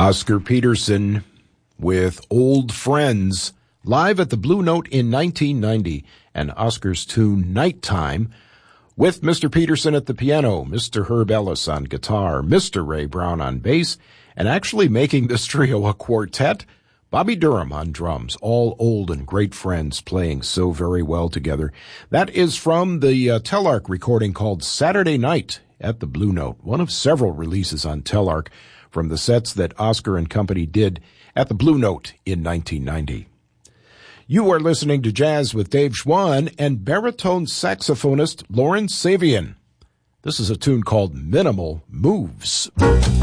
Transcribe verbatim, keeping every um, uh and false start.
Oscar Peterson with Old Friends, live at the Blue Note in nineteen ninety, and Oscar's tune Nighttime, with Mister Peterson at the piano, Mister Herb Ellis on guitar, Mister Ray Brown on bass, and actually making this trio a quartet, Bobby Durham on drums, all old and great friends playing so very well together. That is from the uh, Telarc recording called Saturday Night at the Blue Note, one of several releases on Telarc from the sets that Oscar and company did at the Blue Note in nineteen ninety. You are listening to Jazz with Dave Schwann and baritone saxophonist Lauren Savian. This is a tune called Minimal Moves.